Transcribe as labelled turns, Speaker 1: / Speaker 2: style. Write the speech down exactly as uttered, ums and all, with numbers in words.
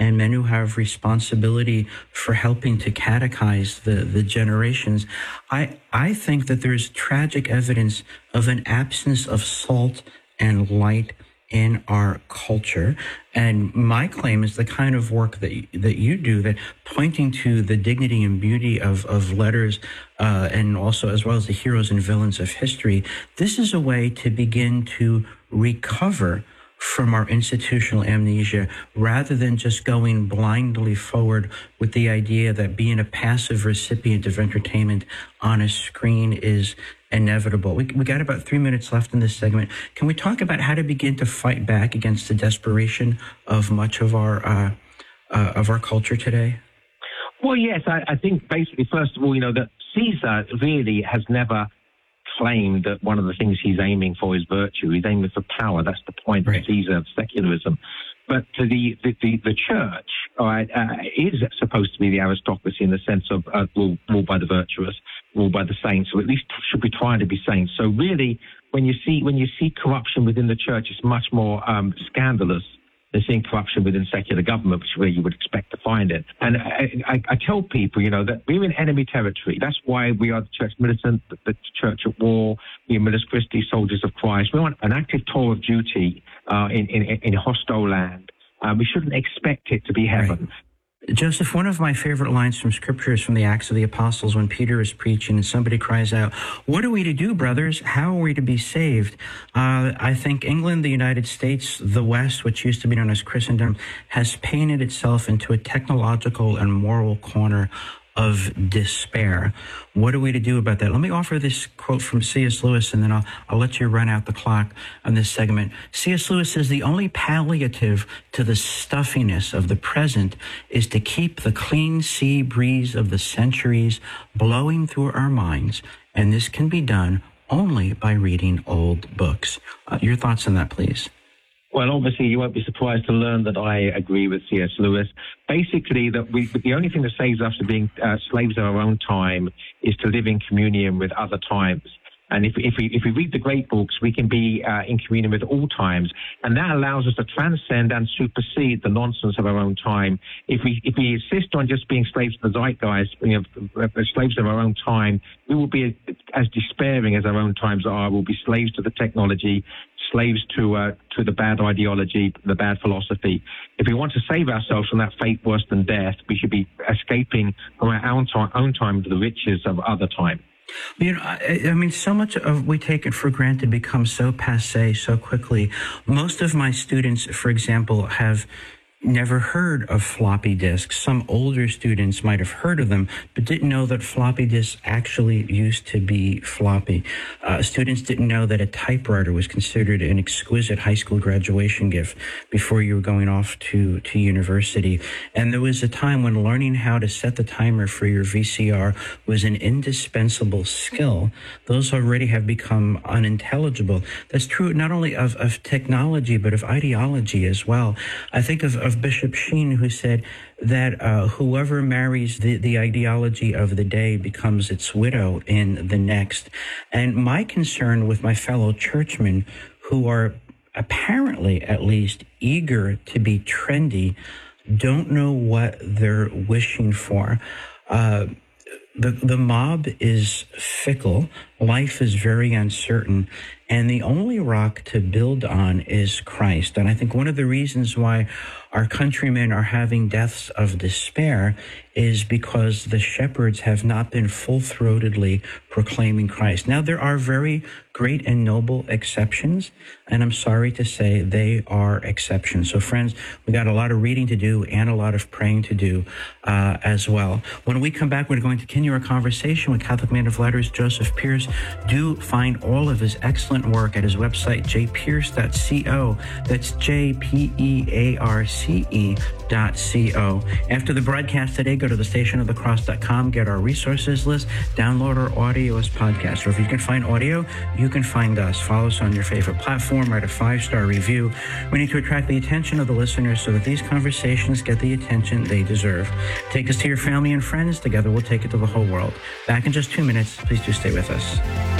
Speaker 1: and men who have responsibility for helping to catechize the, the generations, I, I think that there's tragic evidence of an absence of salt and light in our culture. And my claim is the kind of work that that you do, that pointing to the dignity and beauty of, of letters, uh, and also as well as the heroes and villains of history, this is a way to begin to recover from our institutional amnesia, rather than just going blindly forward with the idea that being a passive recipient of entertainment on a screen is inevitable. We, we got about three minutes left in this segment. Can we talk about how to begin to fight back against the desperation of much of our uh, uh, of our culture today?
Speaker 2: Well, yes, I, I think basically, first of all, you know, that Caesar really has never claimed that one of the things he's aiming for is virtue. He's aiming for power. That's the point
Speaker 1: right.
Speaker 2: of Caesar, of secularism. But to the, the, the, the church all right, uh, is supposed to be the aristocracy in the sense of uh, ruled rule by the virtuous, ruled by the saints, or at least should be trying to be saints. So really, when you see when you see corruption within the church, it's much more um, scandalous than seeing corruption within secular government, which is where you would expect to find it. And I, I, I tell people, you know, that we're in enemy territory. That's why we are the church militant, the, the church at war. We are Millis Christi, soldiers of Christ. We want an active tour of duty uh, in, in, in hostile land. Uh, we shouldn't expect it to be heaven.
Speaker 1: Right. Joseph, one of my favorite lines from Scripture is from the Acts of the Apostles when Peter is preaching and somebody cries out, "What are we to do, brothers? How are we to be saved?" Uh, I think England, the United States, the West, which used to be known as Christendom, has painted itself into a technological and moral corner of despair. What are we to do about that? Let me offer this quote from C S Lewis, and then I'll, I'll let you run out the clock on this segment. C S Lewis says, "The only palliative to the stuffiness of the present is to keep the clean sea breeze of the centuries blowing through our minds, and this can be done only by reading old books." Uh, your thoughts on that, please.
Speaker 2: Well, obviously, you won't be surprised to learn that I agree with C S Lewis. Basically, that we, the only thing that saves us from being uh, slaves of our own time is to live in communion with other times. And if, if we if we read the great books, we can be uh, in communion with all times, and that allows us to transcend and supersede the nonsense of our own time. If we if we insist on just being slaves to the zeitgeist, you know, slaves of our own time, we will be as despairing as our own times are. We'll be slaves to the technology, slaves to uh, to the bad ideology, the bad philosophy. If we want to save ourselves from that fate worse than death, we should be escaping from our own time, own time to the riches of other time.
Speaker 1: You know, I, I mean, so much of we take it for granted becomes so passé so quickly. Most of my students, for example, have never heard of floppy disks. Some older students might have heard of them, but didn't know that floppy disks actually used to be floppy. Uh, students didn't know that a typewriter was considered an exquisite high school graduation gift before you were going off to, to university. And there was a time when learning how to set the timer for your V C R was an indispensable skill. Those already have become unintelligible. That's true not only of, of technology, but of ideology as well. I think of, of Bishop Sheen, who said that uh, whoever marries the, the ideology of the day becomes its widow in the next. And my concern with my fellow churchmen who are apparently at least eager to be trendy don't know what they're wishing for. Uh, the, the mob is fickle. Life is very uncertain. And the only rock to build on is Christ. And I think one of the reasons why our countrymen are having deaths of despair is because the shepherds have not been full-throatedly proclaiming Christ. Now, there are very great and noble exceptions, and I'm sorry to say they are exceptions. So, friends, we got a lot of reading to do and a lot of praying to do uh, as well. When we come back, we're going to continue our conversation with Catholic man of letters Joseph Pearce. Do find all of his excellent work at his website, j pearce dot co. That's J P E A R C E dot C O. After the broadcast today, go to the station of the cross dot com, get our resources list, download our audio as podcast. Or if you can find audio, you can find us. Follow us on your favorite platform, write a five-star review. We need to attract the attention of the listeners so that these conversations get the attention they deserve. Take us to your family and friends. Together, we'll take it to the whole world. Back in just two minutes. Please do stay with us.